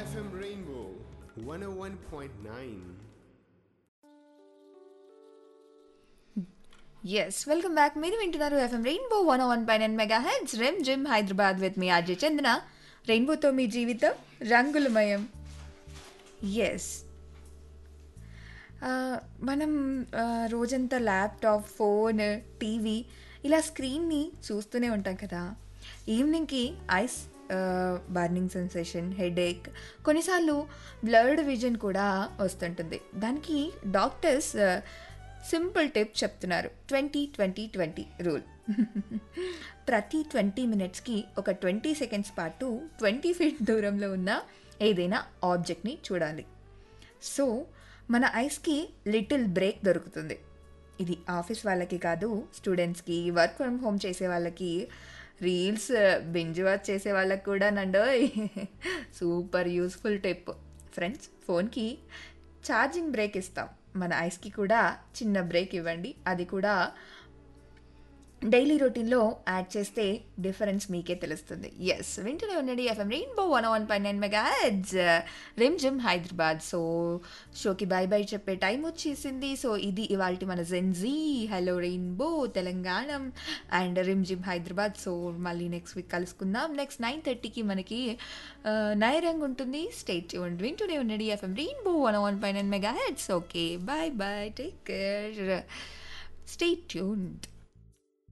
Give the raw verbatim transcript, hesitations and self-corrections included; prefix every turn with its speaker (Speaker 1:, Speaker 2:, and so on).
Speaker 1: F M Rainbow one oh one point nine.
Speaker 2: Yes welcome back. మీరు వింటున్నారు FM rainbow one one pi nine mega heads REM gym Hyderabad with me RJ చందన. రెయిన్బోతో మీ జీవితం రంగులమయం. Yes మనం ఆ, రోజంతా laptop, phone, TV ఇలా స్క్రీన్ని చూస్తూనే ఉంటాం కదా. ఈవినింగ్కి ఐస్ బర్నింగ్ సెన్సేషన్, హెడేక్, కొన్నిసార్లు బ్లర్డ్ విజన్ కూడా వస్తుంటుంది. దానికి డాక్టర్స్ సింపుల్ టిప్ చెప్తున్నారు, ట్వంటీ ట్వంటీ ట్వంటీ రూల్. ప్రతి ట్వంటీ మినిట్స్కి ఒక ట్వంటీ సెకండ్స్ పాటు ట్వంటీ ఫీట్ దూరంలో ఉన్న ఏదైనా ఆబ్జెక్ట్ని చూడాలి. సో మన ఐస్కి లిటిల్ బ్రేక్ దొరుకుతుంది. ఇది ఆఫీస్ వాళ్ళకి కాదు, స్టూడెంట్స్కి, వర్క్ ఫ్రమ్ హోమ్ చేసే వాళ్ళకి, రీల్స్ బింజ్ వాచ్ చేసే వాళ్ళకి కూడా నండోయ్. Super useful tip friends. ఫోన్కి ఛార్జింగ్ బ్రేక్ ఇస్తాం, మన ఐస్కి కూడా చిన్న బ్రేక్ ఇవ్వండి. అది కూడా డైలీ రొటీన్లో యాడ్ చేస్తే డిఫరెన్స్ మీకే తెలుస్తుంది. ఎస్ వింటూనే ఉండండి FM rainbow one one point nine mega heads rim gym Hyderabad. So షోకి బై బై చెప్పే టైం వచ్చేసింది. సో ఇది ఇవాళ మన Gen Z hello rainbow Telangana and rim gym Hyderabad. So మళ్ళీ నెక్స్ట్ వీక్ కలుసుకుందాం. నెక్స్ట్ నైన్ థర్టీకి మనకి నైరంగ్ ఉంటుంది. State tuned. వింటూనే ఉండండి FM rainbow one one point nine mega heads. Okay bye bye, take care, stay tuned.